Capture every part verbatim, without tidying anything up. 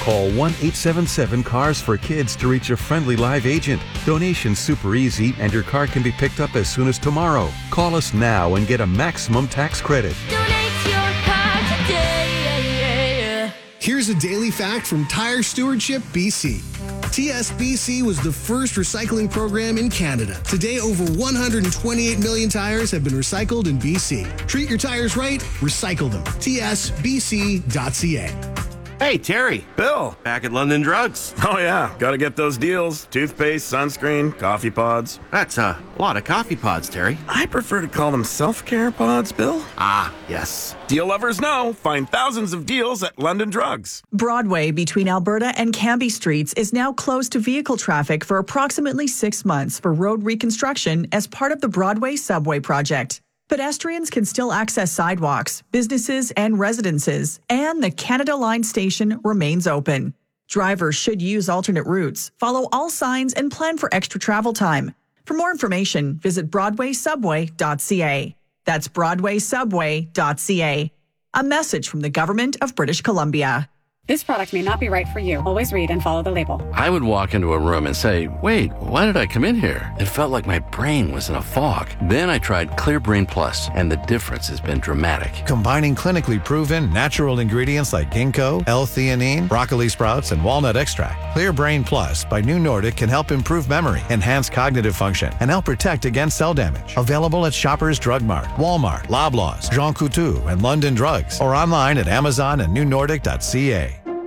Call one eight seven seven cars for kids to reach a friendly live agent. Donation's super easy and your car can be picked up as soon as tomorrow. Call us now and get a maximum tax credit. Donate your car today. Here's a daily fact from Tire Stewardship B C. T S B C was the first recycling program in Canada. Today, over one hundred twenty-eight million tires have been recycled in B C. Treat your tires right, recycle them. T S B C dot C A. Hey, Terry. Bill. Back at London Drugs. Oh, yeah. Gotta get those deals. Toothpaste, sunscreen, coffee pods. That's a lot of coffee pods, Terry. I prefer to call them self-care pods, Bill. Ah, yes. Deal lovers know. Find thousands of deals at London Drugs. Broadway between Alberta and Cambie Streets is now closed to vehicle traffic for approximately six months for road reconstruction as part of the Broadway Subway project. Pedestrians can still access sidewalks, businesses, and residences, and the Canada Line station remains open. Drivers should use alternate routes, follow all signs, and plan for extra travel time. For more information, visit broadway subway dot c a. That's broadway subway dot c a. A message from the Government of British Columbia. This product may not be right for you. Always read and follow the label. I would walk into a room and say, wait, why did I come in here? It felt like my brain was in a fog. Then I tried Clear Brain Plus, and the difference has been dramatic. Combining clinically proven natural ingredients like ginkgo, L-theanine, broccoli sprouts, and walnut extract, Clear Brain Plus by New Nordic can help improve memory, enhance cognitive function, and help protect against cell damage. Available at Shoppers Drug Mart, Walmart, Loblaws, Jean Coutu, and London Drugs, or online at Amazon and new nordic dot c a.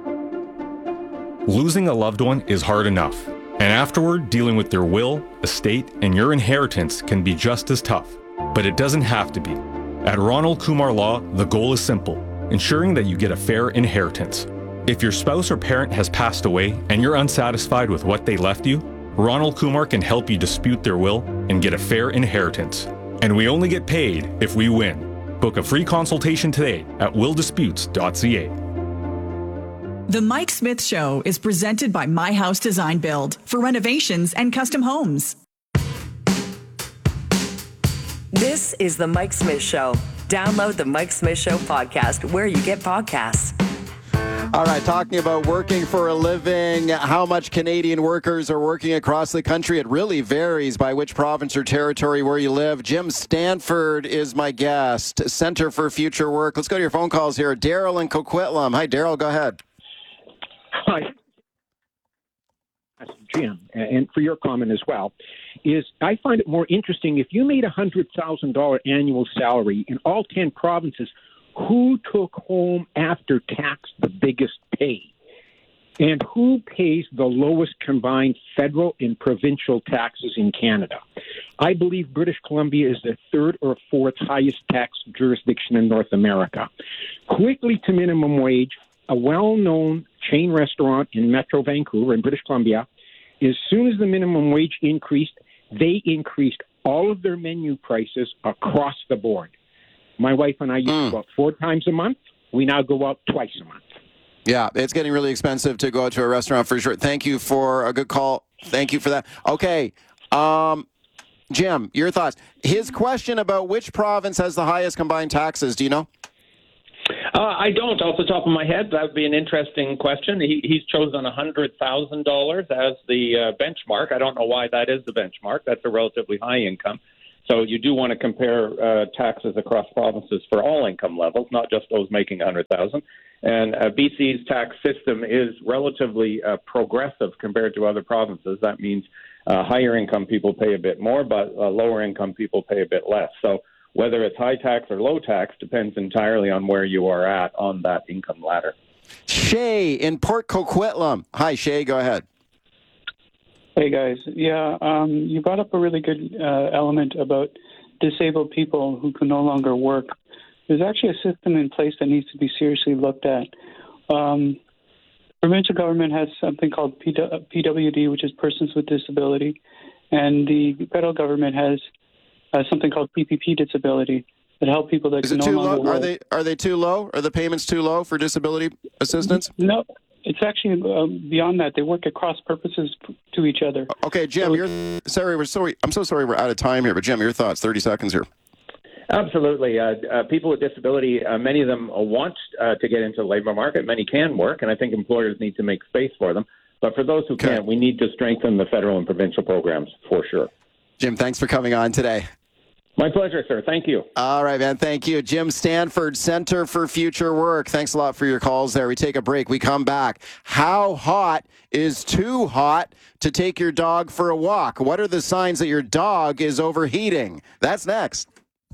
Losing a loved one is hard enough, and afterward, dealing with their will, estate, and your inheritance can be just as tough. But it doesn't have to be. At Ronald Kumar Law, the goal is simple, ensuring that you get a fair inheritance. If your spouse or parent has passed away and you're unsatisfied with what they left you, Ronald Kumar can help you dispute their will and get a fair inheritance. And we only get paid if we win. Book a free consultation today at will disputes dot c a. The Mike Smith Show is presented by My House Design Build for renovations and custom homes. This is The Mike Smith Show. Download The Mike Smith Show podcast where you get podcasts. All right, talking about working for a living, how much Canadian workers are working across the country. It really varies by which province or territory where you live. Jim Stanford is my guest, Center for Future Work. Let's go to your phone calls here. Daryl in Coquitlam. Hi, Daryl, go ahead. Hi, Jim, and for your comment as well, is I find it more interesting if you made a one hundred thousand dollars annual salary in all ten provinces, who took home after tax the biggest pay? And who pays the lowest combined federal and provincial taxes in Canada? I believe British Columbia is the third or fourth highest tax jurisdiction in North America. Quickly to minimum wage, a well-known chain restaurant in Metro Vancouver in British Columbia, as soon as the minimum wage increased, they increased all of their menu prices across the board. My wife and I used mm. to go out four times a month. We now go out twice a month. Yeah, it's getting really expensive to go out to a restaurant for sure. Thank you for a good call. Thank you for that. Okay, um, Jim, your thoughts. His question about which province has the highest combined taxes, do you know? Uh, I don't off the top of my head. That would be an interesting question. He, he's chosen one hundred thousand dollars as the uh, benchmark. I don't know why that is the benchmark. That's a relatively high income. So you do want to compare uh, taxes across provinces for all income levels, not just those making one hundred thousand dollars. And uh, B C's tax system is relatively uh, progressive compared to other provinces. That means uh, higher income people pay a bit more, but uh, lower income people pay a bit less. So whether it's high tax or low tax depends entirely on where you are at on that income ladder. Shay in Port Coquitlam. Hi, Shay, go ahead. Hey, guys. Yeah, um, you brought up a really good uh, element about disabled people who can no longer work. There's actually a system in place that needs to be seriously looked at. Um, provincial government has something called P W D, which is Persons with Disability, and the federal government has uh, something called P P P Disability that help people that Is can it no too longer low? work. Are they are they too low? Are the payments too low for disability assistance? No. It's actually uh, beyond that. They work at cross purposes to each other. Okay, Jim, so, you're sorry. We're sorry. I'm so sorry. We're out of time here, but Jim, your thoughts. Thirty seconds here. Absolutely. Uh, uh, people with disability, uh, many of them want uh, to get into the labor market. Many can work, and I think employers need to make space for them. But for those who can't, we need to strengthen the federal and provincial programs for sure. Jim, thanks for coming on today. My pleasure, sir. Thank you. All right, man. Thank you. Jim Stanford, Center for Future Work. Thanks a lot for your calls there. We take a break. We come back. How hot is too hot to take your dog for a walk? What are the signs that your dog is overheating? That's next.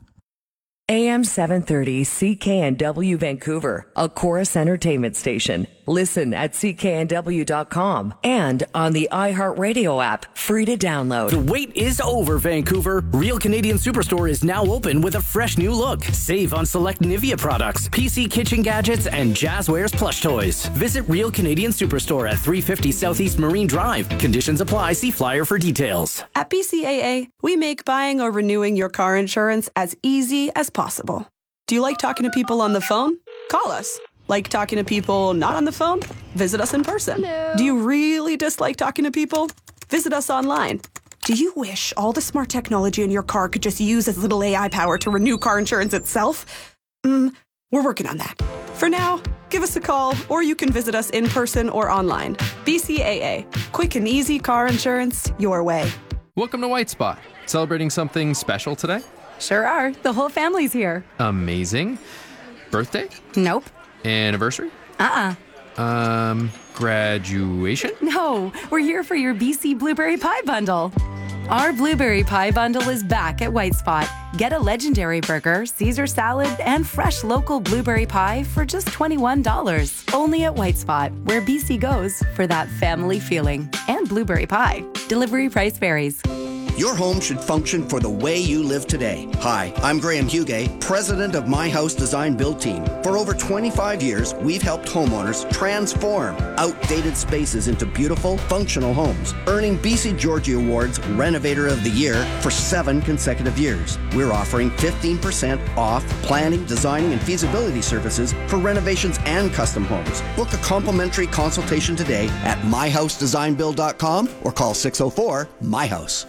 A M seven thirty C K N W Vancouver, a Chorus Entertainment station. Listen at C K N W dot com and on the iHeartRadio app, free to download. The wait is over, Vancouver. Real Canadian Superstore is now open with a fresh new look. Save on select Nivea products, P C kitchen gadgets, and Jazzwares plush toys. Visit Real Canadian Superstore at three fifty Southeast Marine Drive. Conditions apply. See flyer for details. At B C A A, we make buying or renewing your car insurance as easy as possible. Do you like talking to people on the phone? Call us. Like talking to people not on the phone? Visit us in person. Hello. Do you really dislike talking to people? Visit us online. Do you wish all the smart technology in your car could just use as little A I power to renew car insurance itself? Mm, we're working on that. For now, give us a call, or you can visit us in person or online. B C A A. Quick and easy car insurance your way. Welcome to White Spot. Celebrating something special today? Sure are. The whole family's here. Amazing. Birthday? Nope. Anniversary? Uh-uh. Um, graduation? No, we're here for your B C Blueberry Pie Bundle. Our Blueberry Pie Bundle is back at White Spot. Get a legendary burger, Caesar salad, and fresh local blueberry pie for just twenty-one dollars. Only at White Spot, where B C goes for that family feeling. And blueberry pie. Delivery price varies. Your home should function for the way you live today. Hi, I'm Graham Hugay, president of My House Design Build Team. For over twenty-five years, we've helped homeowners transform outdated spaces into beautiful, functional homes, earning B C Georgie Awards Renovator of the Year for seven consecutive years. We're offering fifteen percent off planning, designing, and feasibility services for renovations and custom homes. Book a complimentary consultation today at my house design build dot com or call six oh four, my house.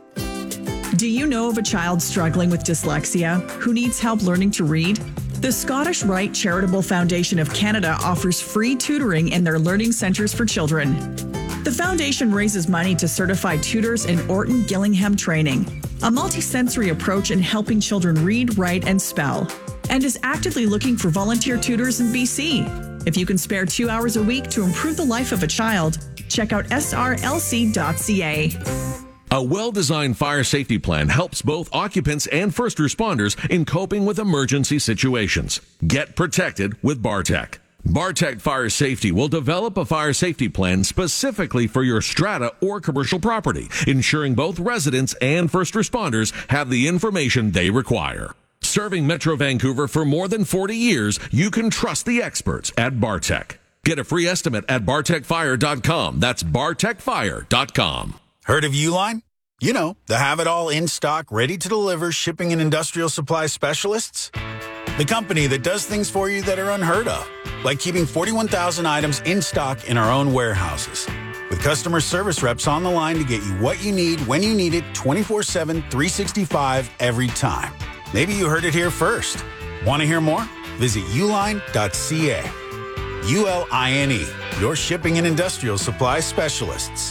Do you know of a child struggling with dyslexia who needs help learning to read? The Scottish Rite Charitable Foundation of Canada offers free tutoring in their learning centres for children. The foundation raises money to certify tutors in Orton Gillingham training, a multisensory approach in helping children read, write, and spell, and is actively looking for volunteer tutors in B C. If you can spare two hours a week to improve the life of a child, check out S R L C dot C A. A well-designed fire safety plan helps both occupants and first responders in coping with emergency situations. Get protected with Bartec. Bartec Fire Safety will develop a fire safety plan specifically for your strata or commercial property, ensuring both residents and first responders have the information they require. Serving Metro Vancouver for more than forty years, you can trust the experts at Bartec. Get a free estimate at bartec fire dot com. That's bartec fire dot com. Heard of Uline? You know, the have-it-all in-stock, ready-to-deliver shipping and industrial supply specialists. The company that does things for you that are unheard of, like keeping forty-one thousand items in stock in our own warehouses. With customer service reps on the line to get you what you need when you need it twenty-four seven, three sixty-five every time. Maybe you heard it here first. Want to hear more? Visit uline dot c a. U L I N E, your shipping and industrial supply specialists.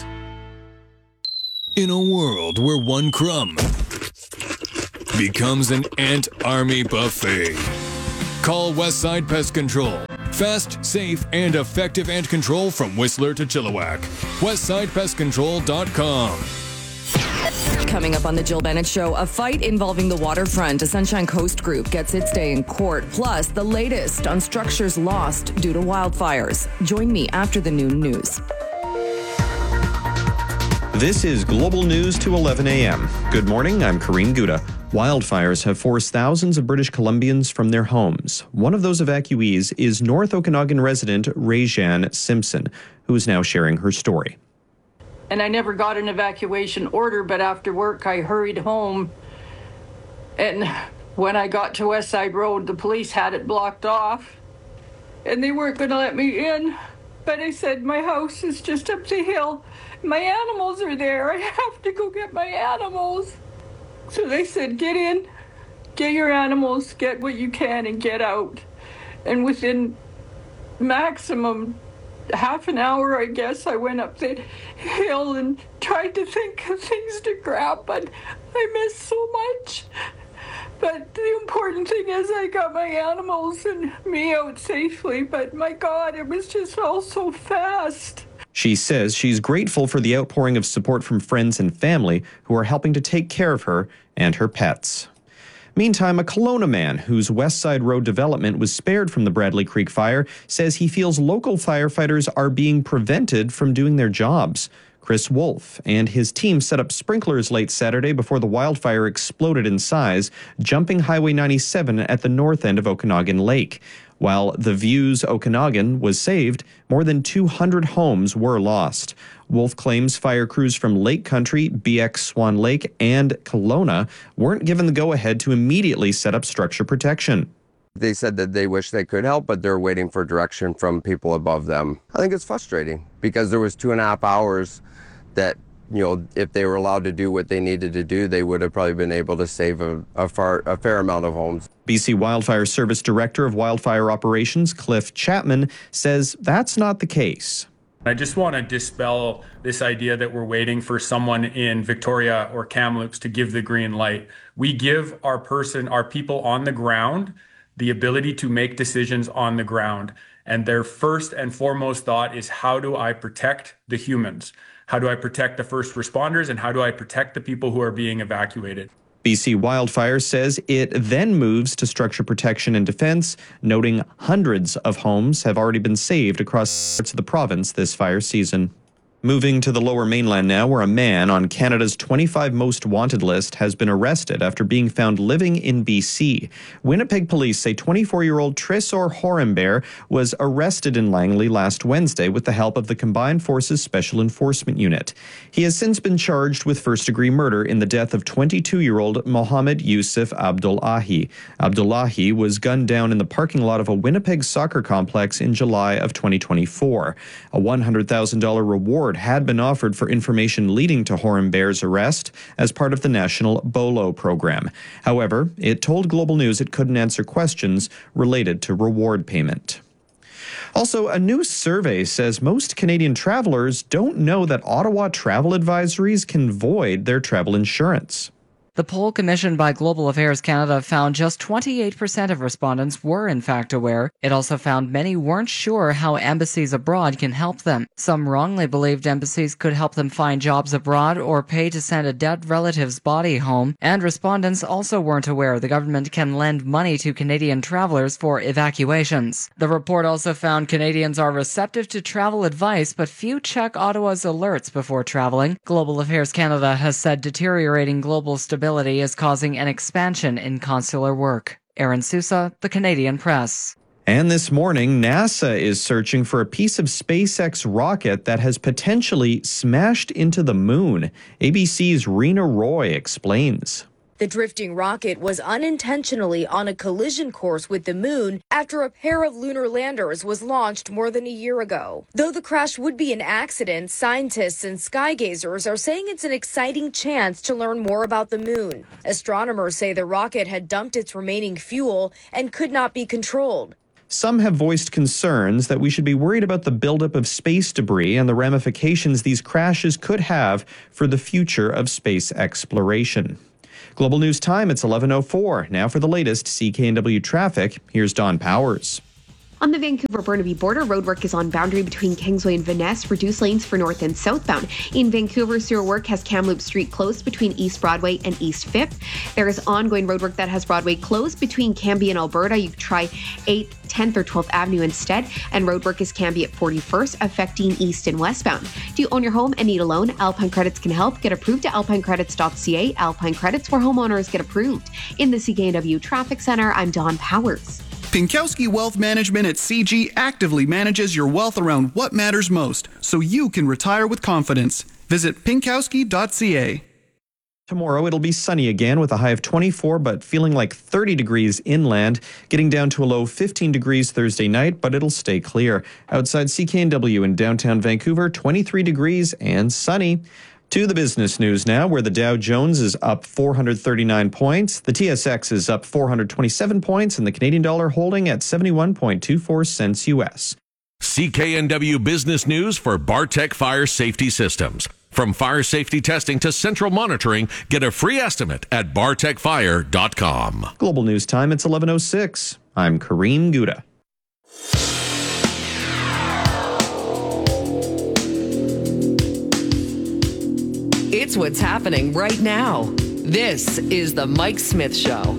In a world where one crumb becomes an ant army buffet, call Westside Pest Control. Fast, safe, and effective ant control from Whistler to Chilliwack. westside pest control dot com. Coming up on the Jill Bennett Show, a fight involving the waterfront. A Sunshine Coast group gets its day in court. Plus, the latest on structures lost due to wildfires. Join me after the noon news. This is Global News to eleven a.m. Good morning, I'm Karine Gouda. Wildfires have forced thousands of British Columbians from their homes. One of those evacuees is North Okanagan resident Rajan Simpson, who is now sharing her story. And I never got an evacuation order, but after work I hurried home. And when I got to Westside Road, the police had it blocked off. And they weren't going to let me in. But I said, my house is just up the hill. My animals are there. I have to go get my animals. So they said, get in. get your animals, get what you can, and get out. And within maximum half an hour, I guess, I went up the hill and tried to think of things to grab, but I missed so much. But the important thing is I got my animals and me out safely, but my God, it was just all so fast. She says she's grateful for the outpouring of support from friends and family who are helping to take care of her and her pets. Meantime, a Kelowna man whose West Side Road development was spared from the Bradley Creek fire says he feels local firefighters are being prevented from doing their jobs. Chris Wolf and his team set up sprinklers late Saturday before the wildfire exploded in size, jumping Highway ninety-seven at the north end of Okanagan Lake. While the Views Okanagan was saved, more than two hundred homes were lost. Wolf claims fire crews from Lake Country, B X Swan Lake, and Kelowna weren't given the go-ahead to immediately set up structure protection. They said that they wish they could help, but they're waiting for direction from people above them. I think it's frustrating because there was two and a half hours that, you know, if they were allowed to do what they needed to do, they would have probably been able to save a, a, far, a fair amount of homes. B C Wildfire Service Director of Wildfire Operations, Cliff Chapman, says that's not the case. I just want to dispel this idea that we're waiting for someone in Victoria or Kamloops to give the green light. We give our person, our people on the ground, the ability to make decisions on the ground. And their first and foremost thought is, how do I protect the humans? How do I protect the first responders? And how do I protect the people who are being evacuated? B C Wildfire says it then moves to structure protection and defense, noting hundreds of homes have already been saved across parts of the province this fire season. Moving to the Lower Mainland now, where a man on Canada's twenty-five most wanted list has been arrested after being found living in B C. Winnipeg police say twenty-four-year-old Trisor Horembear was arrested in Langley last Wednesday with the help of the Combined Forces Special Enforcement Unit. He has since been charged with first-degree murder in the death of twenty-two-year-old Mohammed Yusuf Abdullahi. Abdullahi was gunned down in the parking lot of a Winnipeg soccer complex in July of twenty twenty-four. A one hundred thousand dollars reward had been offered for information leading to Horembear's arrest as part of the national BOLO program. However, it told Global News it couldn't answer questions related to reward payment. Also, a new survey says most Canadian travelers don't know that Ottawa travel advisories can void their travel insurance. The poll commissioned by Global Affairs Canada found just twenty-eight percent of respondents were in fact aware. It also found many weren't sure how embassies abroad can help them. Some wrongly believed embassies could help them find jobs abroad or pay to send a dead relative's body home. And respondents also weren't aware the government can lend money to Canadian travelers for evacuations. The report also found Canadians are receptive to travel advice, but few check Ottawa's alerts before traveling. Global Affairs Canada has said deteriorating global stability is causing an expansion in consular work. Aaron Sousa, The Canadian Press. And this morning, NASA is searching for a piece of SpaceX rocket that has potentially smashed into the moon. A B C's Rena Roy explains. The drifting rocket was unintentionally on a collision course with the moon after a pair of lunar landers was launched more than a year ago. Though the crash would be an accident, scientists and skygazers are saying it's an exciting chance to learn more about the moon. Astronomers say the rocket had dumped its remaining fuel and could not be controlled. Some have voiced concerns that we should be worried about the buildup of space debris and the ramifications these crashes could have for the future of space exploration. Global News Time, it's eleven oh four. Now for the latest C K N W traffic, here's Don Powers. On the Vancouver-Burnaby border, roadwork is on boundary between Kingsway and Van Ness. Reduced lanes for north and southbound. In Vancouver, sewer work has Kamloops Street closed between East Broadway and East Fifth. There is ongoing roadwork that has Broadway closed between Cambie and Alberta. You could try eighth, tenth, or twelfth Avenue instead. And roadwork is Cambie at forty-first, affecting east and westbound. Do you own your home and need a loan? Alpine Credits can help. Get approved at alpine credits dot c a. Alpine Credits, where homeowners get approved. In the C K N W Traffic Center, I'm Dawn Powers. Pinkowski Wealth Management at C G actively manages your wealth around what matters most, so you can retire with confidence. Visit pinkowski dot c a. Tomorrow it'll be sunny again with a high of twenty-four, but feeling like thirty degrees inland, getting down to a low fifteen degrees Thursday night, but it'll stay clear. Outside C K N W in downtown Vancouver, twenty-three degrees and sunny. To the business news now, where the Dow Jones is up four hundred thirty-nine points, the T S X is up four hundred twenty-seven points, and the Canadian dollar holding at seventy-one point two four cents U S. C K N W Business News for Bartech Fire Safety Systems. From fire safety testing to central monitoring, get a free estimate at bartech fire dot com. Global News Time, it's eleven oh six. I'm Kareem Gouda. It's what's happening right now. This is the Mike Smith Show.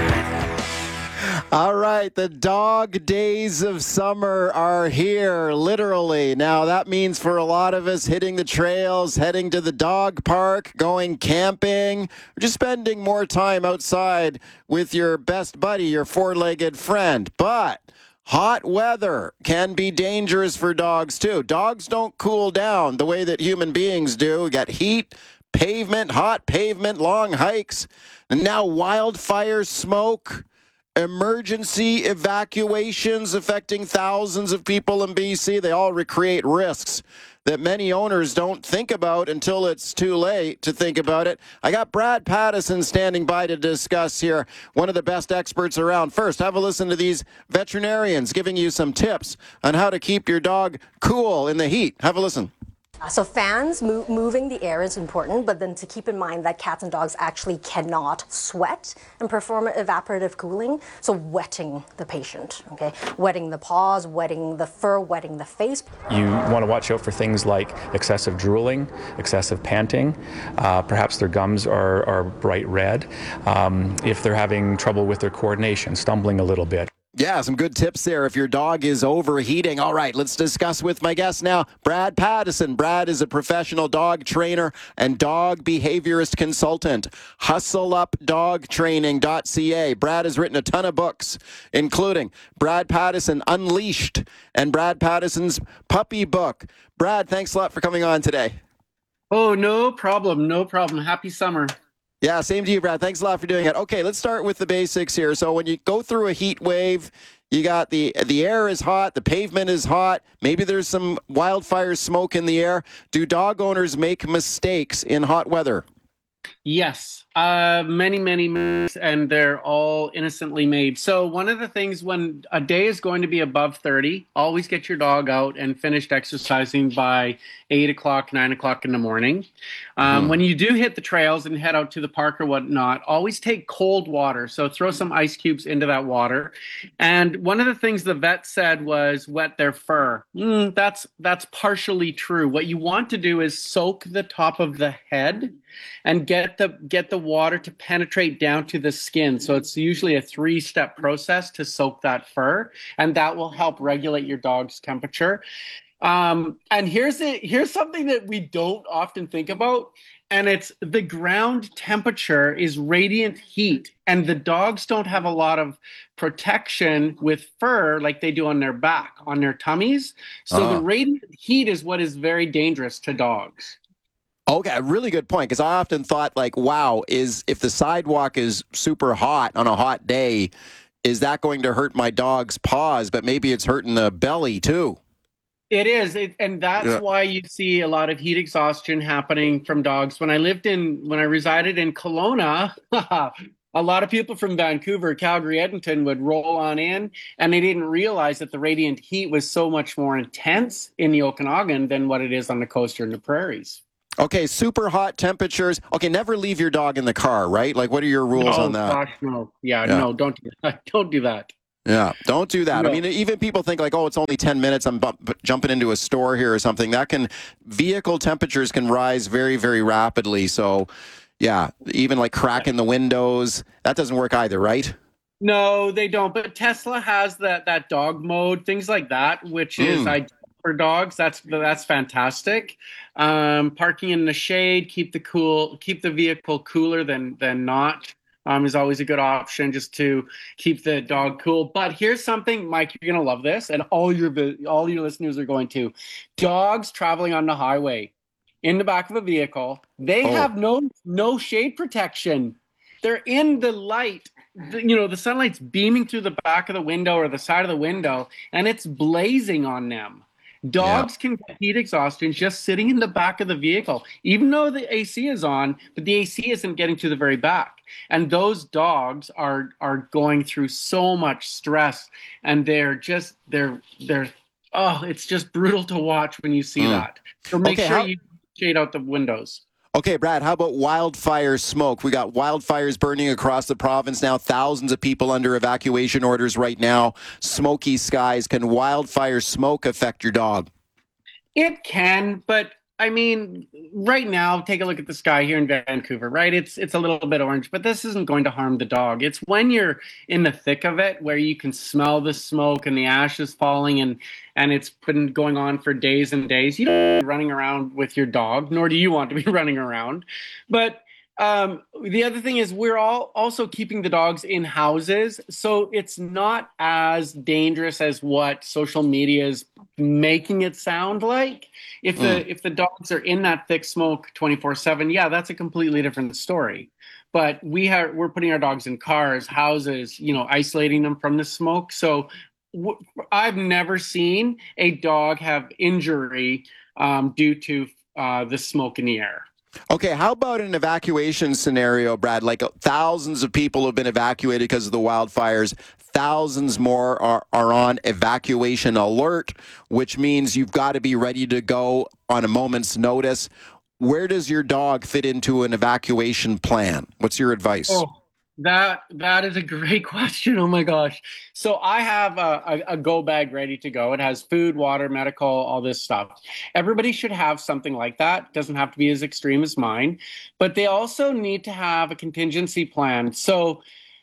All right, the dog days of summer are here, literally. Now, that means for a lot of us hitting the trails, heading to the dog park, going camping, or just spending more time outside with your best buddy, your four-legged friend. But hot weather can be dangerous for dogs, too. Dogs don't cool down the way that human beings do. We got heat, pavement, hot pavement, long hikes, and now wildfire smoke. Emergency evacuations affecting thousands of people in B C. They all recreate risks that many owners don't think about until it's too late to think about it. I got Brad Pattison standing by to discuss here, one of the best experts around. First, have a listen to these veterinarians giving you some tips on how to keep your dog cool in the heat. Have a listen. So fans, mo- moving the air is important, but then to keep in mind that cats and dogs actually cannot sweat and perform evaporative cooling. So wetting the patient, okay? Wetting the paws, wetting the fur, wetting the face. You want to watch out for things like excessive drooling, excessive panting. Uh, perhaps their gums are, are bright red. Um, if they're having trouble with their coordination, stumbling a little bit. Yeah, some good tips there if your dog is overheating. All right, let's discuss with my guest now, Brad Pattison. Brad is a professional dog trainer and dog behaviorist consultant. hustle up dog training dot c a. Brad has written a ton of books, including Brad Pattison Unleashed and Brad Pattison's Puppy Book. Brad, thanks a lot for coming on today. Oh, no problem. No problem. Happy summer. Yeah, same to you, Brad. Thanks a lot for doing it. Okay, let's start with the basics here. So when you go through a heat wave, you got the the air is hot, the pavement is hot, maybe there's some wildfire smoke in the air. Do dog owners make mistakes in hot weather? Yes, uh, many, many mistakes, and they're all innocently made. So one of the things when a day is going to be above thirty, always get your dog out and finished exercising by eight o'clock, nine o'clock in the morning. Um, mm. When you do hit the trails and head out to the park or whatnot, always take cold water. So throw some ice cubes into that water. And one of the things the vet said was wet their fur. Mm, that's that's partially true. What you want to do is soak the top of the head and get the get the water to penetrate down to the skin. So it's usually a three-step process to soak that fur, and that will help regulate your dog's temperature. Um, and here's the, here's something that we don't often think about, and it's the ground temperature is radiant heat, and the dogs don't have a lot of protection with fur like they do on their back, on their tummies. So uh-huh. the radiant heat is what is very dangerous to dogs. Okay, a really good point, because I often thought, like, wow, is if the sidewalk is super hot on a hot day, is that going to hurt my dog's paws? But maybe it's hurting the belly, too. It is, it, and that's yeah. why you see a lot of heat exhaustion happening from dogs. When I lived in, when I resided in Kelowna, a lot of people from Vancouver, Calgary, Edmonton would roll on in, and they didn't realize that the radiant heat was so much more intense in the Okanagan than what it is on the coast or in the prairies. Okay, super hot temperatures. Okay, never leave your dog in the car, right? Like, what are your rules no, on that? Gosh, no. Yeah, yeah, no, don't do that. Don't do that. Yeah, don't do that. No. I mean, even people think like, oh, it's only ten minutes. I'm bu- jumping into a store here or something. That can, vehicle temperatures can rise very, very rapidly. So, yeah, even like cracking the windows, that doesn't work either, right? No, they don't. But Tesla has that that dog mode, things like that, which mm. is ideal for dogs. That's that's fantastic. Um, parking in the shade, keep the cool, keep the vehicle cooler than than not. Um, is always a good option just to keep the dog cool. But here's something, Mike, you're gonna love this, and all your all your listeners are going to. Dogs traveling on the highway in the back of a vehicle, they oh. have no no shade protection. They're in the light. You know, the sunlight's beaming through the back of the window or the side of the window, and it's blazing on them. Dogs Yeah. can get heat exhaustion just sitting in the back of the vehicle, even though the A C is on, but the A C isn't getting to the very back. And those dogs are are going through so much stress, and they're just they're they're oh, it's just brutal to watch when you see Mm. that. So make Okay, sure how- you shade out the windows. Okay, Brad, how about wildfire smoke? We got wildfires burning across the province now, thousands of people under evacuation orders right now, smoky skies. Can wildfire smoke affect your dog? It can, but I mean, right now, take a look at the sky here in Vancouver, right? It's it's a little bit orange, but this isn't going to harm the dog. It's when you're in the thick of it where you can smell the smoke and the ashes falling, and and it's been going on for days and days. You don't want to be running around with your dog, nor do you want to be running around. But um, the other thing is we're all also keeping the dogs in houses, so it's not as dangerous as what social media is making it sound like. If the Mm. if the dogs are in that thick smoke twenty-four seven, yeah, that's a completely different story. But we have we're putting our dogs in cars, houses, you know, isolating them from the smoke. So w- I've never seen a dog have injury um, due to uh, the smoke in the air. Okay, how about an evacuation scenario, Brad? Like uh, thousands of people have been evacuated because of the wildfires. Thousands more are, are on evacuation alert, which means you've got to be ready to go on a moment's notice. Where does your dog fit into an evacuation plan? What's your advice? Oh, that that is a great question. Oh my gosh. So I have a, a, a go bag ready to go. It has food, water, medical, all this stuff. Everybody should have something like that. Doesn't have to be as extreme as mine, but they also need to have a contingency plan. So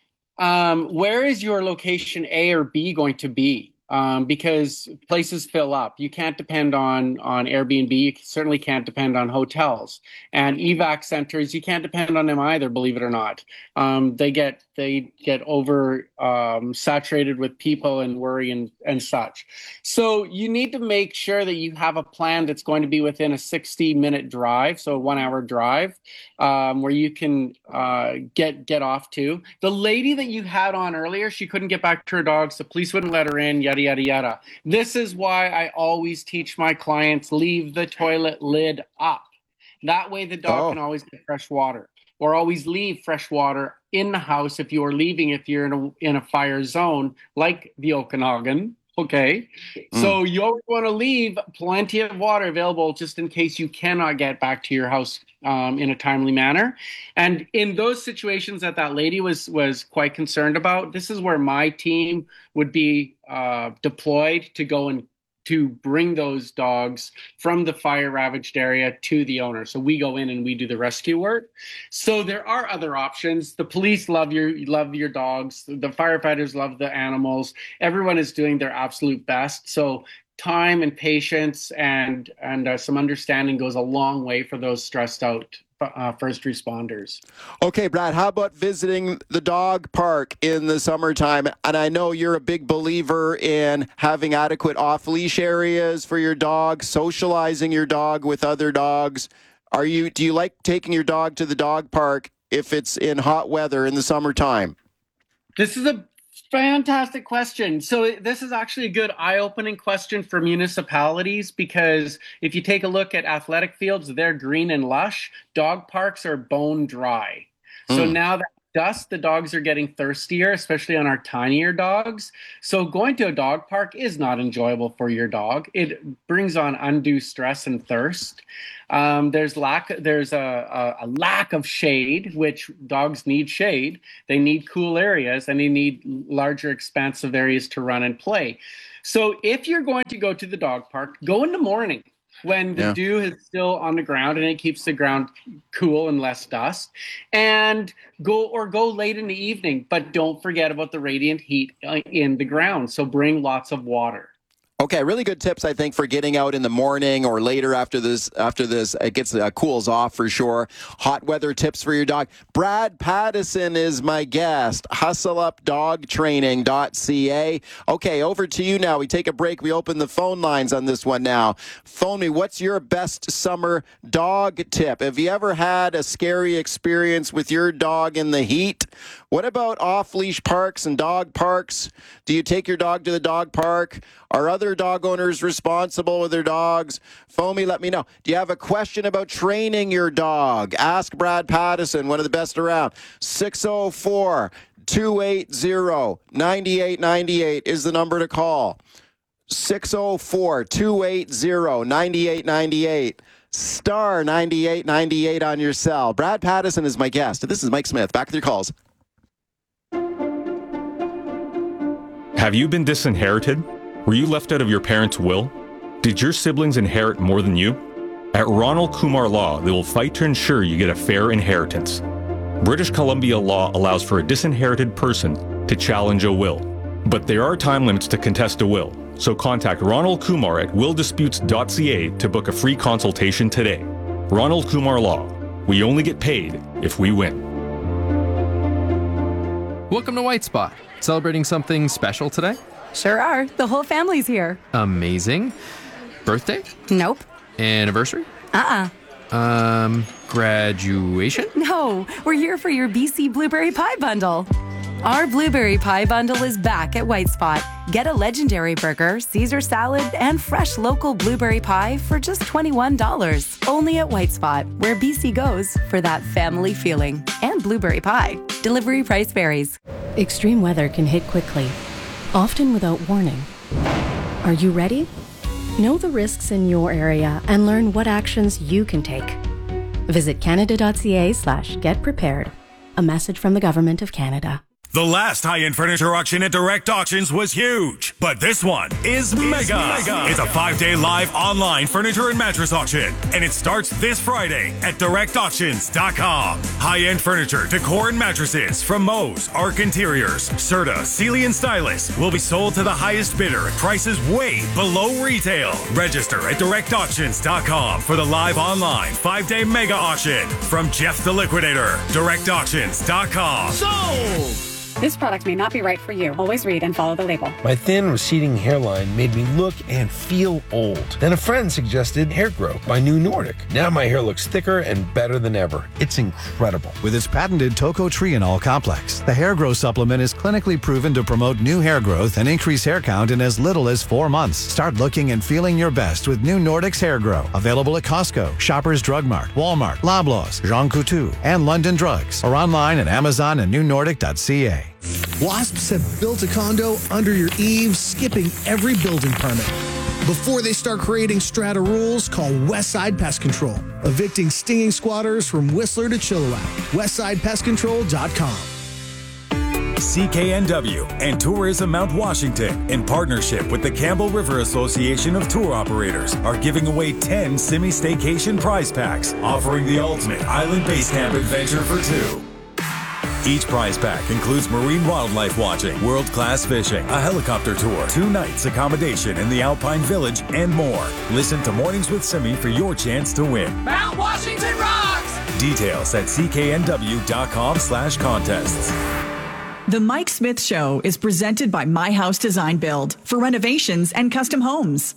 um, where is your location A or B going to be? Um, because places fill up. You can't depend on, on Airbnb. You certainly can't depend on hotels. And evac centers, you can't depend on them either, believe it or not. Um, they get they get over um, saturated with people and worry and, and such. So you need to make sure that you have a plan that's going to be within a sixty minute drive, so a one hour drive, um, where you can uh, get get off to. The lady that you had on earlier, she couldn't get back to her dogs. The police wouldn't let her in, yada, yada, yada. This is why I always teach my clients, leave the toilet lid up. That way the dog Oh. can always get fresh water. Or always leave fresh water in the house if you are leaving, if you're in a, in a fire zone, like the Okanagan. Okay. So you always want to leave plenty of water available just in case you cannot get back to your house um, in a timely manner. And in those situations that that lady was was quite concerned about, this is where my team would be uh, deployed to go and to bring those dogs from the fire ravaged area to the owner. So we go in and we do the rescue work. So there are other options. The police love your love your dogs. The firefighters love the animals. Everyone is doing their absolute best. So time and patience and and uh, some understanding goes a long way for those stressed out uh, first responders. Okay, Brad, how about visiting the dog park in the summertime? And I know you're a big believer in having adequate off-leash areas for your dog, socializing your dog with other dogs. Are you? Do you like taking your dog to the dog park if it's in hot weather in the summertime? This is a fantastic question. So this is actually a good eye-opening question for municipalities, because if you take a look at athletic fields, they're green and lush. Dog parks are bone dry. So Mm. now that dust, the dogs are getting thirstier, especially on our tinier dogs. So going to a dog park is not enjoyable for your dog. It brings on undue stress and thirst. Um, there's lack. There's a, a, a lack of shade, which dogs need shade. They need cool areas, and they need larger, expansive areas to run and play. So if you're going to go to the dog park, go in the morning when the Yeah. dew is still on the ground and it keeps the ground cool and less dust, and go or go late in the evening, but don't forget about the radiant heat uh, in the ground. So bring lots of water. Okay, really good tips, I think, for getting out in the morning or later after this. After this, it gets uh, cools off for sure. Hot weather tips for your dog. Brad Pattison is my guest. hustle up dog training dot c a. Okay, over to you now. We take a break. We open the phone lines on this one now. Phone me. What's your best summer dog tip? Have you ever had a scary experience with your dog in the heat? What about off-leash parks and dog parks? Do you take your dog to the dog park? Are other dog owners responsible with their dogs? Phone me, let me know. Do you have a question about training your dog? Ask Brad Pattison, one of the best around. six oh four, two eight zero, nine eight nine eight is the number to call. six oh four, two eight zero, nine eight nine eight. Star ninety-eight ninety-eight on your cell. Brad Pattison is my guest. This is Mike Smith. Back with your calls. Have you been disinherited? Were you left out of your parents' will? Did your siblings inherit more than you? At Ronald Kumar Law, they will fight to ensure you get a fair inheritance. British Columbia law allows for a disinherited person to challenge a will, but there are time limits to contest a will. So contact Ronald Kumar at will disputes dot c a to book a free consultation today. Ronald Kumar Law. We only get paid if we win. Welcome to White Spot. Celebrating something special today? Sure are. The whole family's here. Amazing. Birthday? Nope. Anniversary? Uh-uh. Um, graduation? No, we're here for your B C Blueberry Pie Bundle. Our Blueberry Pie Bundle is back at White Spot. Get a legendary burger, Caesar salad, and fresh local blueberry pie for just twenty-one dollars. Only at White Spot, where B C goes for that family feeling. And blueberry pie. Delivery price varies. Extreme weather can hit quickly, often without warning. Are you ready? Know the risks in your area and learn what actions you can take. Visit canada.ca slash get prepared. A message from the Government of Canada. The last high-end furniture auction at Direct Auctions was huge, but this one is mega. mega. It's a five-day live online furniture and mattress auction, and it starts this Friday at direct auctions dot com. High-end furniture, decor, and mattresses from Moe's, Arc Interiors, Serta, Sealy, and Stylus will be sold to the highest bidder at prices way below retail. Register at direct auctions dot com for the live online five-day mega auction from Jeff the Liquidator. direct auctions dot com. Sold! This product may not be right for you. Always read and follow the label. My thin, receding hairline made me look and feel old. Then a friend suggested Hair Grow by New Nordic. Now my hair looks thicker and better than ever. It's incredible. With its patented tocotrienol complex, the Hair Grow supplement is clinically proven to promote new hair growth and increase hair count in as little as four months. Start looking and feeling your best with New Nordic's Hair Grow. Available at Costco, Shoppers Drug Mart, Walmart, Loblaws, Jean Coutu, and London Drugs. Or online at Amazon and new nordic dot c a. Wasps have built a condo under your eaves, skipping every building permit. Before they start creating strata rules, call Westside Pest Control, evicting stinging squatters from Whistler to Chilliwack. westside pest control dot com. C K N W and Tourism Mount Washington, in partnership with the Campbell River Association of Tour Operators, are giving away ten Simi Staycation prize packs, offering the ultimate island base camp adventure for two. Each prize pack includes marine wildlife watching, world-class fishing, a helicopter tour, two nights accommodation in the Alpine Village, and more. Listen to Mornings with Simi for your chance to win. Mount Washington rocks! Details at c k n w dot com slash contests. The Mike Smith Show is presented by My House Design Build for renovations and custom homes.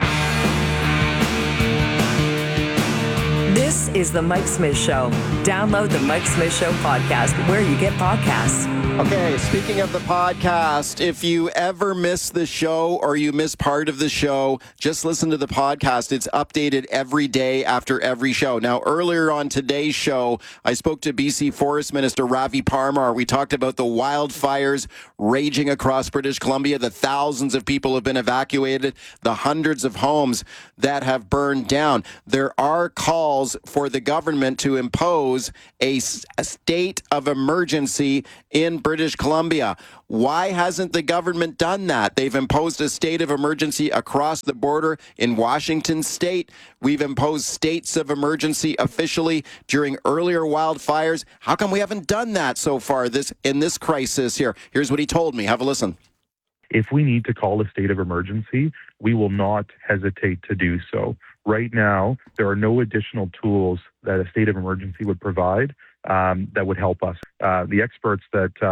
This is the Mike Smith Show. Download the Mike Smith Show podcast where you get podcasts. Okay, speaking of the podcast, if you ever miss the show or you miss part of the show, just listen to the podcast. It's updated every day after every show. Now, earlier on today's show, I spoke to B C Forest Minister Ravi Parmar. We talked about the wildfires raging across British Columbia. The thousands of people have been evacuated, the hundreds of homes that have burned down. There are calls for the government to impose a, a state of emergency in British Columbia. Why hasn't the government done that? They've imposed a state of emergency across the border in Washington state. We've imposed states of emergency officially during earlier wildfires. How come we haven't done that so far this in this crisis here? Here's what he told me. Have a listen. If we need to call a state of emergency, we will not hesitate to do so. Right now, there are no additional tools that a state of emergency would provide um, that would help us. Uh, the experts that uh,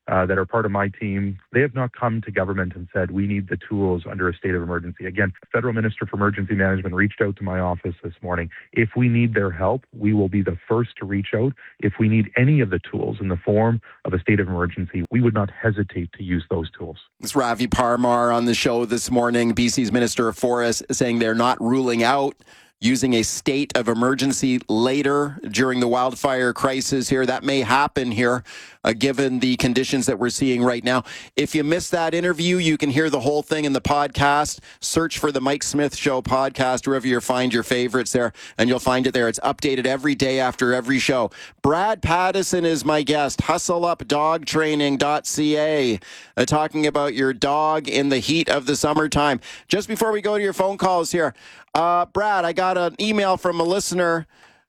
uh, that are part of my team, they have not come to government and said, we need the tools under a state of emergency. Again, Federal Minister for Emergency Management reached out to my office this morning. If we need their help, we will be the first to reach out. If we need any of the tools in the form of a state of emergency, we would not hesitate to use those tools. It's Ravi Parmar on the show this morning, B C's Minister of Forests, saying they're not ruling out using a state of emergency later during the wildfire crisis here. That may happen here, uh, given the conditions that we're seeing right now. If you missed that interview, you can hear the whole thing in the podcast. Search for the Mike Smith Show podcast, wherever you find your favorites there, and you'll find it there. It's updated every day after every show. Brad Pattison is my guest, hustle up dog training dot c a, uh, talking about your dog in the heat of the summertime. Just before we go to your phone calls here, Uh, Brad, I got an email from a listener.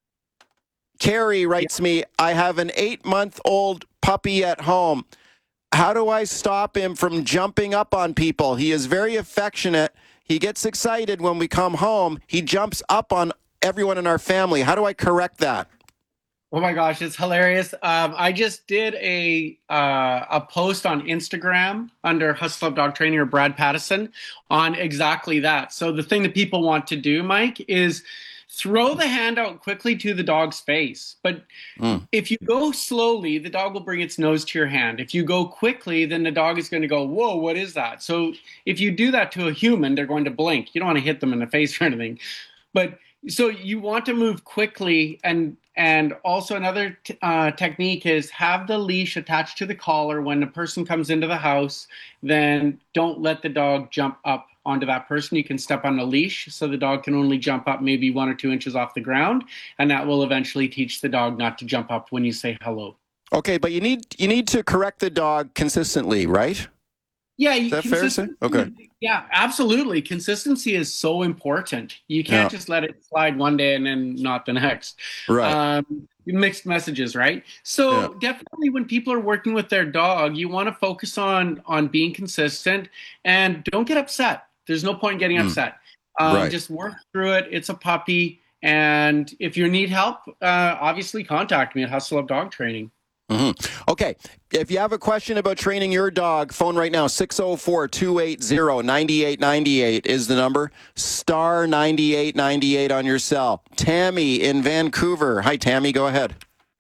Carrie writes me, I have an eight-month-old puppy at home. How do I stop him from jumping up on people? He is very affectionate. He gets excited when we come home. He jumps up on everyone in our family. How do I correct that? Oh my gosh, it's hilarious. Um, I just did a uh, a post on Instagram under Hustle Up Dog Training or Brad Pattison on exactly that. So the thing that people want to do, Mike, is throw the hand out quickly to the dog's face. But mm. if you go slowly, the dog will bring its nose to your hand. If you go quickly, then the dog is going to go, whoa, what is that? So if you do that to a human, they're going to blink. You don't want to hit them in the face or anything. But so you want to move quickly, and and also another t- uh, technique is have the leash attached to the collar when the person comes into the house. Then don't let the dog jump up onto that person. You can step on the leash so the dog can only jump up maybe one or two inches off the ground, and that will eventually teach the dog not to jump up when you say hello. Okay, but you need you need to correct the dog consistently, right? Yeah, you is that fair to say? Okay. Yeah, absolutely. Consistency is so important. You can't Yeah. just let it slide one day and then not the next. Right. Um, mixed messages, right? So Yeah. definitely when people are working with their dog, you want to focus on on being consistent and don't get upset. There's no point in getting Mm. upset. Um, Right. Just work through it. It's a puppy. And if you need help, uh, obviously contact me at Hustle Up Dog Training. Mm-hmm. Okay, if you have a question about training your dog, phone right now, six oh four, two eight zero, nine eight nine eight is the number. Star nine eight nine eight on your cell. Tammy in Vancouver. Hi, Tammy, go ahead.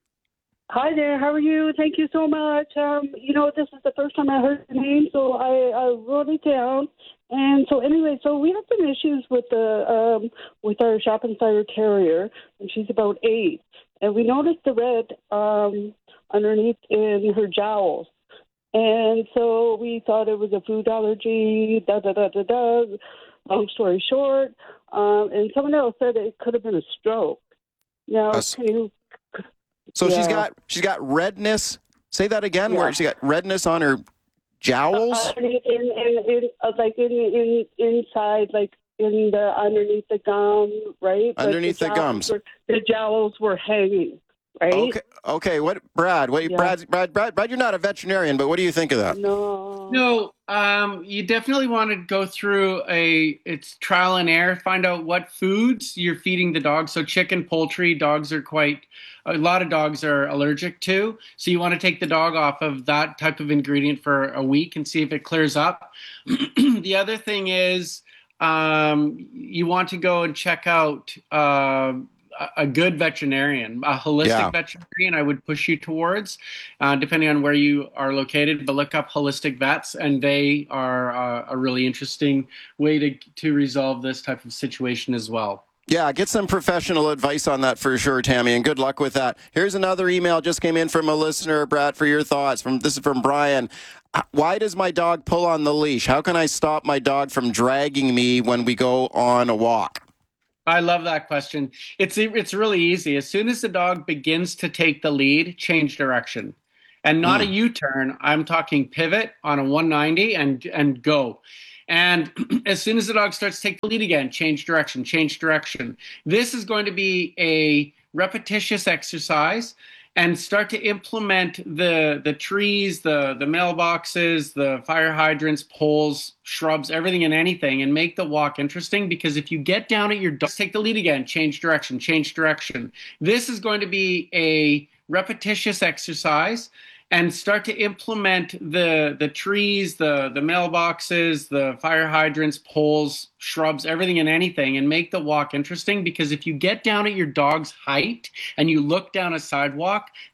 Hi there, how are you? Thank you so much. Um, you know, this is the first time I heard the name, so I, I wrote it down. And so anyway, so we have some issues with the um, with our Shropshire Terrier, and she's about eight. And we noticed the red um, underneath in her jowls. And so we thought it was a food allergy, da da da da da. Long story short, um, and someone else said it could have been a stroke. Now, Yes. can you? So she's Yeah. got she's got redness. Say that again. Yeah. Where she got redness on her jowls? Uh, in, in, in, in, uh, like in, in inside, like in the underneath the gum, right? But Underneath the jowls gums. were- the jowls were hanging, right? Okay. Okay. What, Brad? What, Yeah. Brad? Brad? Brad? Brad? You're not a veterinarian, but what do you think of that? No. No, um, you definitely want to go through a it's trial and error. Find out what foods you're feeding the dog. So chicken, poultry, dogs are quite a lot of dogs are allergic to. So you want to take the dog off of that type of ingredient for a week and see if it clears up. The other thing is um, you want to go and check out uh, a- a good veterinarian, a holistic Yeah. veterinarian. I would push you towards, uh, depending on where you are located. But look up holistic vets, and they are uh, a really interesting way to to resolve this type of situation as well. Yeah, get some professional advice on that for sure, Tammy, and good luck with that. Here's another email just came in from a listener, Brad, for your thoughts. From this is from Brian. Why does my dog pull on the leash? How can I stop my dog from dragging me when we go on a walk? I love that question. It's it's really easy. As soon as the dog begins to take the lead, change direction. And not Mm. a U-turn. I'm talking pivot on a one ninety and and go. And as soon as the dog starts to take the lead again, change direction, change direction. This is going to be a repetitious exercise, and start to implement the the trees, the the mailboxes, the fire hydrants, poles, shrubs, everything and anything, and make the walk interesting. Because if you get down at your dog, take the lead again, change direction, change direction. This is going to be a repetitious exercise, and start to implement the the trees, the the mailboxes, the fire hydrants, poles, shrubs, everything and anything, and make the walk interesting. Because if you get down at your dog's height and you look down a sidewalk,